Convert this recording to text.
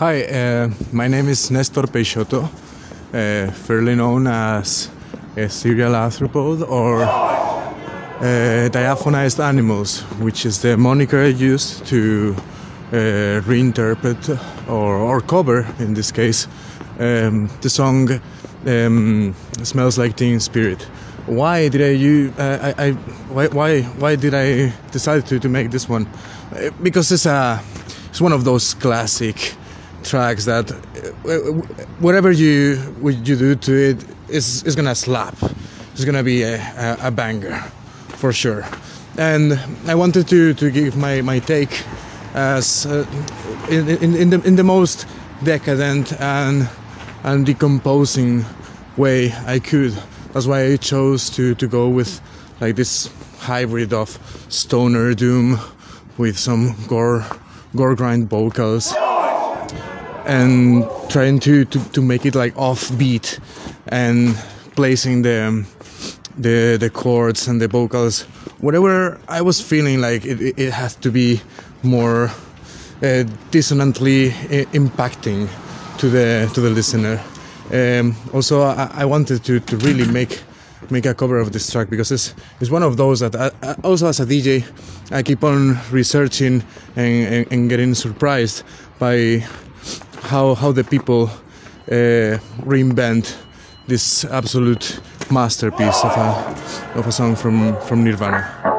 Hi, my name is Nestor Peixoto, fairly known as a serial arthropod or diaphonized animals, which is the moniker I used to reinterpret or cover, in this case, the song "Smells Like Teen Spirit." Why did why did I decide to make this one? Because it's one of those classic tracks that whatever you do to it is gonna slap. It's gonna be a banger for sure. And I wanted to give my take as in the most decadent and decomposing way I could. That's why I chose to go with like this hybrid of stoner doom with some gore grind vocals and trying to make it like offbeat and placing the chords and the vocals whatever I was feeling like it has to be more dissonantly impacting to the listener. Also, I wanted to really make a cover of this track because it's one of those that I, also as a DJ I keep on researching and getting surprised by how the people reinvent this absolute masterpiece of a song from Nirvana.